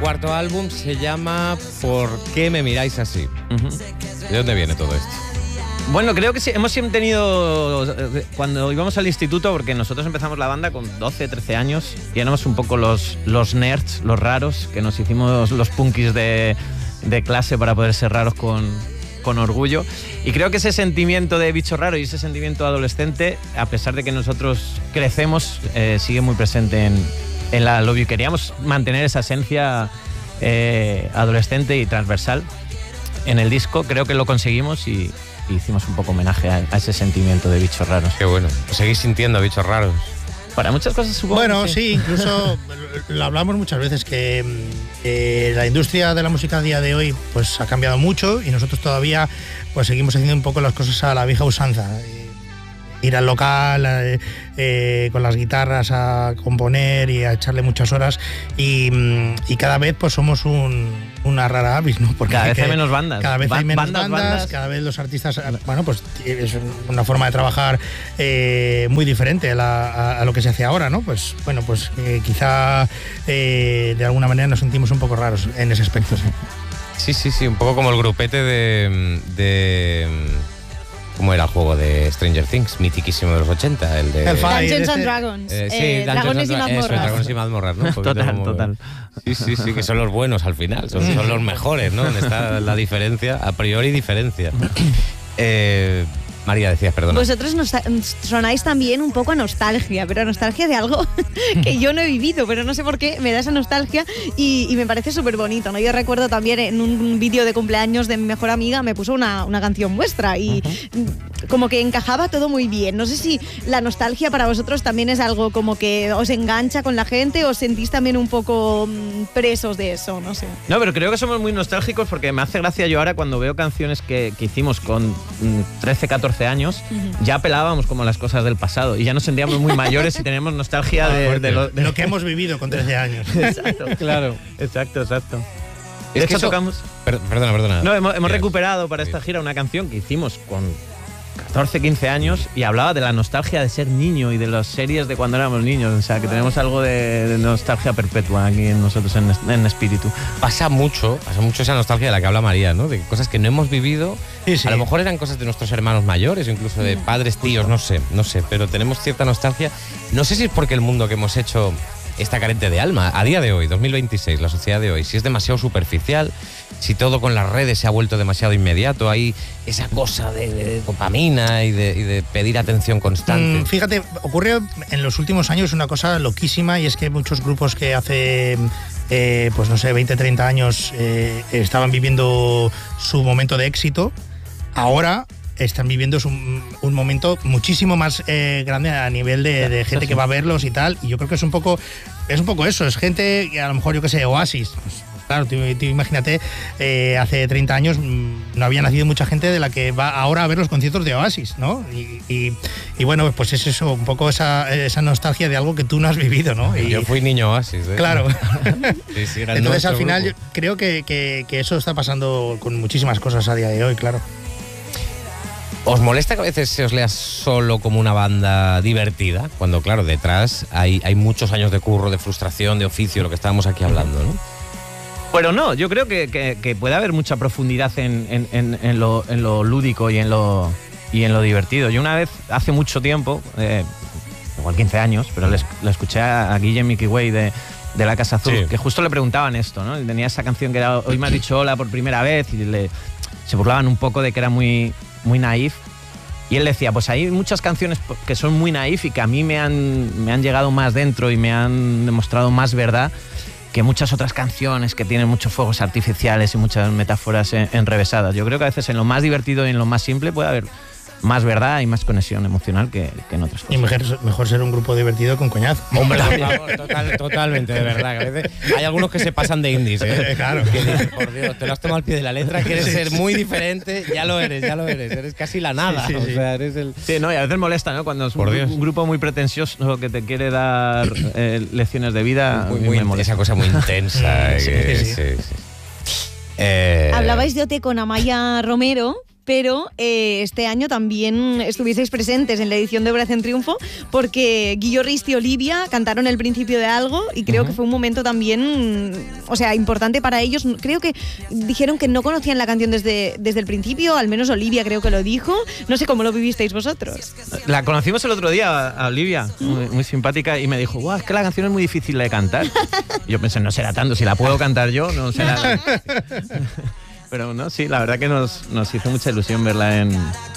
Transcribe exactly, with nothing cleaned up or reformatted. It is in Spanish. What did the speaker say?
cuarto álbum se llama ¿Por qué me miráis así? Uh-huh. ¿De dónde viene todo esto? Bueno, creo que sí, hemos siempre tenido, cuando íbamos al instituto, porque nosotros empezamos la banda con doce, trece años y éramos un poco los, los nerds, los raros, que nos hicimos los punkis de, de clase para poder ser raros con, con orgullo. Y creo que ese sentimiento de bicho raro y ese sentimiento adolescente, a pesar de que nosotros crecemos, eh, sigue muy presente en, en la Love You. Queríamos mantener esa esencia eh, adolescente y transversal en el disco. Creo que lo conseguimos y... y hicimos un poco homenaje a, a ese sentimiento de bichos raros. Qué bueno. ¿Os seguís sintiendo bichos raros? Para muchas cosas supongo. Bueno, que sí. sí, incluso lo hablamos muchas veces, que eh, la industria de la música a día de hoy pues ha cambiado mucho y nosotros todavía pues seguimos haciendo un poco las cosas a la vieja usanza. Ir al local eh, eh, con las guitarras a componer y a echarle muchas horas y, y cada vez pues somos un, una rara avis, ¿no? Porque cada vez hay menos bandas. Cada vez ba hay menos bandas, bandas, bandas, cada vez los artistas, bueno, pues es una forma de trabajar eh, muy diferente a, la, a, a lo que se hace ahora, ¿no? Pues bueno, pues eh, quizá eh, de alguna manera nos sentimos un poco raros en ese aspecto, sí. Sí, sí, sí, un poco como el grupete de... de ¿cómo era el juego de Stranger Things? Mitiquísimo de los ochenta, el de... El Dungeons and Dragons. Eh, sí, eh, Dragones y mazmorras. Eso, Dragones y mazmorras, ¿no? Total, como... total. Sí, sí, sí, que son los buenos al final, son, son los mejores, ¿no? Donde está la diferencia, a priori diferencia. Eh... María, decías, perdona. Vosotros nos sonáis también un poco a nostalgia, pero a nostalgia de algo que yo no he vivido, pero no sé por qué me da esa nostalgia y, y me parece súper bonito, ¿no? Yo recuerdo también en un vídeo de cumpleaños de mi mejor amiga me puso una, una canción vuestra y uh-huh. como que encajaba todo muy bien. No sé si la nostalgia para vosotros también es algo como que os engancha con la gente o os sentís también un poco presos de eso, no sé. No, pero creo que somos muy nostálgicos porque me hace gracia yo ahora cuando veo canciones que, que hicimos con trece, catorce años, uh-huh. ya apelábamos como a las cosas del pasado y ya nos sentíamos muy mayores y teníamos nostalgia de, de, de, lo, de lo que hemos vivido con trece años. Exacto, claro, exacto, exacto. De es hecho, que eso... tocamos... Per perdona, perdona. No, hemos, hemos recuperado para esta gira una canción que hicimos con catorce, quince años y hablaba de la nostalgia de ser niño y de las series de cuando éramos niños. O sea, que tenemos algo de, de nostalgia perpetua aquí en nosotros, en, en espíritu. Pasa mucho, pasa mucho esa nostalgia de la que habla María, ¿no? De cosas que no hemos vivido. Sí, sí. A lo mejor eran cosas de nuestros hermanos mayores, o incluso de padres, tíos, no sé, no sé. Pero tenemos cierta nostalgia. No sé si es porque el mundo que hemos hecho está carente de alma. A día de hoy, dos mil veintiséis, la sociedad de hoy, si es demasiado superficial, si todo con las redes se ha vuelto demasiado inmediato, hay esa cosa de, de dopamina y de, y de pedir atención constante. Mm, fíjate, ocurrió en los últimos años una cosa loquísima y es que muchos grupos que hace, eh, pues no sé, veinte, treinta años eh, estaban viviendo su momento de éxito, ahora están viviendo un, un momento muchísimo más eh, grande a nivel de, de gente que va a verlos y tal, y yo creo que es un poco es un poco eso, es gente que a lo mejor, yo qué sé, Oasis, pues, claro, tú, tú imagínate, eh, hace treinta años no había nacido mucha gente de la que va ahora a ver los conciertos de Oasis, ¿no? Y, y, y bueno, pues es eso, un poco esa, esa nostalgia de algo que tú no has vivido, ¿no? Y, yo fui niño Oasis, ¿eh? Claro. Sí, sí, entonces al final yo creo que, que, que eso está pasando con muchísimas cosas a día de hoy, claro. ¿Os molesta que a veces se os lea solo como una banda divertida? Cuando, claro, detrás hay, hay muchos años de curro, de frustración, de oficio, lo que estábamos aquí hablando, ¿no? Pero no, yo creo que, que, que puede haber mucha profundidad en, en, en, en, lo, en lo lúdico y en lo, y en lo divertido. Yo una vez, hace mucho tiempo, eh, igual quince años, pero le, le escuché a, a Guillem Mickey Way de, de La Casa Azul, sí. que justo le preguntaban esto, ¿no? Tenía esa canción que era Hoy me has dicho hola por primera vez y le, se burlaban un poco de que era muy... muy naif, y él decía, pues hay muchas canciones que son muy naif y que a mí me han, me han llegado más dentro y me han demostrado más verdad que muchas otras canciones que tienen muchos fuegos artificiales y muchas metáforas enrevesadas. Yo creo que a veces en lo más divertido y en lo más simple puede haber más verdad y más conexión emocional que, que en otras cosas. Y mejor, mejor ser un grupo divertido con coñazo. Hombre, vamos, total, totalmente, de verdad. Que a veces hay algunos que se pasan de indies, ¿eh? Claro. Que dicen, por Dios, te lo has tomado al pie de la letra, quieres sí, ser muy diferente, ya lo eres, ya lo eres. Eres casi la nada. Sí, sí, o sí. sea, eres el... Sí, no, y a veces molesta, ¿no? Cuando es un, un grupo muy pretencioso que te quiere dar eh, lecciones de vida. Muy, muy, me molesta. Esa cosa muy intensa. sí, que, sí, sí. sí, sí. Eh... Hablabais de O T con Amaya Romero. pero eh, este año también estuvisteis presentes en la edición de Operación Triunfo, porque Guillo Rist y Olivia cantaron el principio de algo y creo uh-huh. que fue un momento también, o sea, importante para ellos. Creo que dijeron que no conocían la canción desde, desde el principio, al menos Olivia creo que lo dijo. No sé cómo lo vivisteis vosotros. La conocimos el otro día a Olivia, muy, muy simpática, y me dijo, guau, es que la canción es muy difícil de cantar. Y yo pensé, no será tanto, si la puedo cantar yo, no será... Pero no, sí, la verdad que nos, nos hizo mucha ilusión verla en,